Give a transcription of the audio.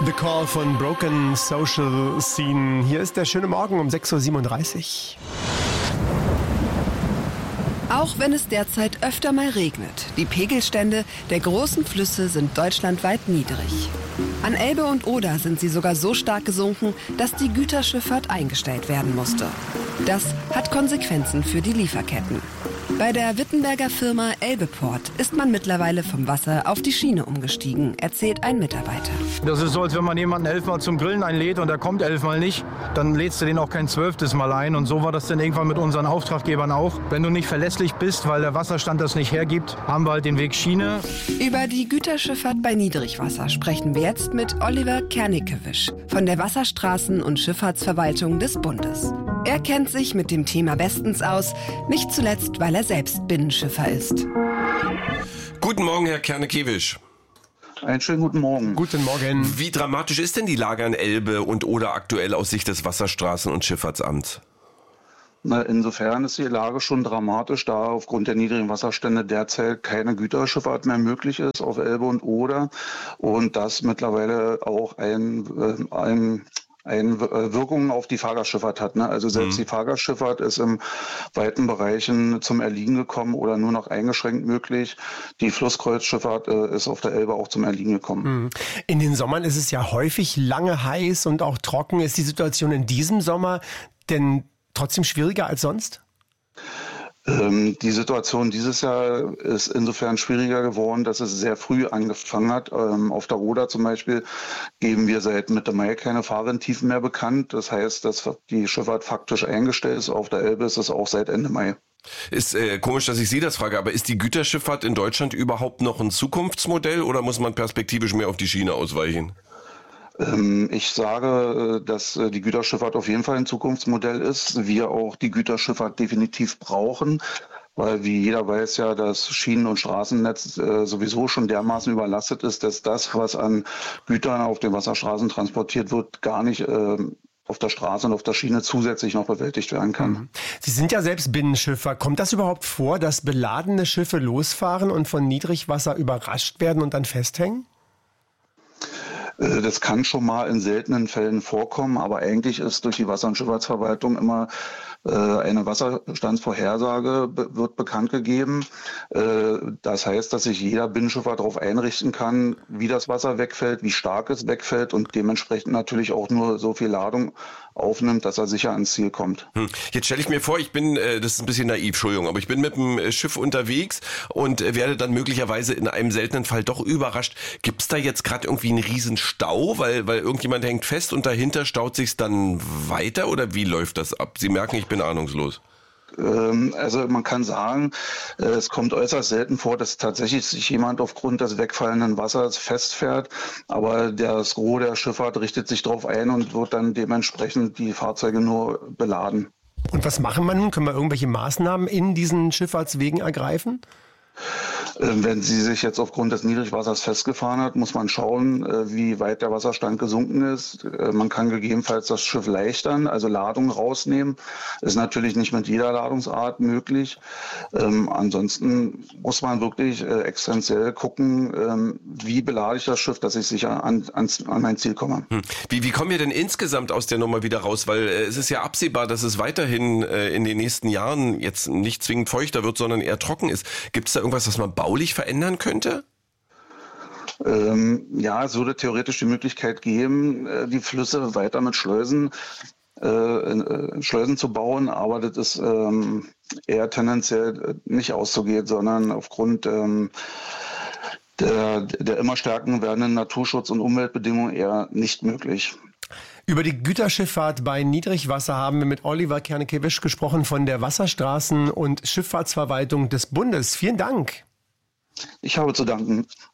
The Call von Broken Social Scene. Hier ist der schöne Morgen um 6.37 Uhr. Auch wenn es derzeit öfter mal regnet, die Pegelstände der großen Flüsse sind deutschlandweit niedrig. An Elbe und Oder sind sie sogar so stark gesunken, dass die Güterschifffahrt eingestellt werden musste. Das hat Konsequenzen für die Lieferketten. Bei der Wittenberger Firma Elbeport ist man mittlerweile vom Wasser auf die Schiene umgestiegen, erzählt ein Mitarbeiter. Das ist so, als wenn man jemanden 11-mal zum Grillen einlädt und er kommt 11-mal nicht, dann lädst du den auch kein 12. Mal ein. Und so war das dann irgendwann mit unseren Auftraggebern auch. Wenn du nicht verlässlich bist, weil der Wasserstand das nicht hergibt, haben wir halt den Weg Schiene. Über die Güterschifffahrt bei Niedrigwasser sprechen wir jetzt mit Oliver Kernickewisch von der Wasserstraßen- und Schifffahrtsverwaltung des Bundes. Er kennt sich mit dem Thema bestens aus, nicht zuletzt, weil er selbst Binnenschiffer ist. Guten Morgen, Herr Kernickewisch. Einen schönen guten Morgen. Guten Morgen. Wie dramatisch ist denn die Lage an Elbe und Oder aktuell aus Sicht des Wasserstraßen- und Schifffahrtsamts? Na, insofern ist die Lage schon dramatisch, da aufgrund der niedrigen Wasserstände derzeit keine Güterschifffahrt mehr möglich ist auf Elbe und Oder und das mittlerweile auch Wirkungen auf die Fahrgastschifffahrt hat. Ne? Also selbst die Fahrgastschifffahrt ist in weiten Bereichen zum Erliegen gekommen oder nur noch eingeschränkt möglich. Die Flusskreuzschifffahrt ist auf der Elbe auch zum Erliegen gekommen. In den Sommern ist es ja häufig lange heiß und auch trocken. Ist die Situation in diesem Sommer denn trotzdem schwieriger als sonst? Die Situation dieses Jahr ist insofern schwieriger geworden, dass es sehr früh angefangen hat. Auf der Oder zum Beispiel geben wir seit Mitte Mai keine Fahrwindtiefen mehr bekannt. Das heißt, dass die Schifffahrt faktisch eingestellt ist. Auf der Elbe ist es auch seit Ende Mai. Ist komisch, dass ich Sie das frage, aber ist die Güterschifffahrt in Deutschland überhaupt noch ein Zukunftsmodell oder muss man perspektivisch mehr auf die Schiene ausweichen? Ich sage, dass die Güterschifffahrt auf jeden Fall ein Zukunftsmodell ist. Wir auch die Güterschifffahrt definitiv brauchen, weil wie jeder weiß ja, das Schienen- und Straßennetz sowieso schon dermaßen überlastet ist, dass das, was an Gütern auf den Wasserstraßen transportiert wird, gar nicht auf der Straße und auf der Schiene zusätzlich noch bewältigt werden kann. Sie sind ja selbst Binnenschiffer. Kommt das überhaupt vor, dass beladene Schiffe losfahren und von Niedrigwasser überrascht werden und dann festhängen? Das kann schon mal in seltenen Fällen vorkommen, aber eigentlich ist durch die Wasser- und Schifffahrtsverwaltung immer eine Wasserstandsvorhersage wird bekannt gegeben. Das heißt, dass sich jeder Binnenschiffer darauf einrichten kann, wie das Wasser wegfällt, wie stark es wegfällt und dementsprechend natürlich auch nur so viel Ladung aufnimmt, dass er sicher ans Ziel kommt. Jetzt stelle ich mir vor, ich bin, das ist ein bisschen naiv, Entschuldigung, aber ich bin mit dem Schiff unterwegs und werde dann möglicherweise in einem seltenen Fall doch überrascht. Gibt es da jetzt gerade irgendwie einen riesen Stau, weil irgendjemand hängt fest und dahinter staut sich's dann weiter oder wie läuft das ab? Sie merken, ich bin ahnungslos. Also man kann sagen, es kommt äußerst selten vor, dass tatsächlich sich jemand aufgrund des wegfallenden Wassers festfährt, aber das Gros der Schifffahrt richtet sich darauf ein und wird dann dementsprechend die Fahrzeuge nur beladen. Und was machen wir nun? Können wir irgendwelche Maßnahmen in diesen Schifffahrtswegen ergreifen? Wenn sie sich jetzt aufgrund des Niedrigwassers festgefahren hat, muss man schauen, wie weit der Wasserstand gesunken ist. Man kann gegebenenfalls das Schiff leichtern, also Ladung rausnehmen. Ist natürlich nicht mit jeder Ladungsart möglich. Ansonsten muss man wirklich existenziell gucken, wie belade ich das Schiff, dass ich sicher an mein Ziel komme. Wie kommen wir denn insgesamt aus der Nummer wieder raus? Weil es ist ja absehbar, dass es weiterhin in den nächsten Jahren jetzt nicht zwingend feuchter wird, sondern eher trocken ist. Gibt es da irgendwas, was man baulich verändern könnte? Ja, es würde theoretisch die Möglichkeit geben, die Flüsse weiter mit Schleusen zu bauen, aber das ist eher tendenziell nicht auszugehen, sondern aufgrund der immer stärker werdenden Naturschutz- und Umweltbedingungen eher nicht möglich. Über die Güterschifffahrt bei Niedrigwasser haben wir mit Oliver Kernickewisch gesprochen von der Wasserstraßen- und Schifffahrtsverwaltung des Bundes. Vielen Dank. Ich habe zu danken.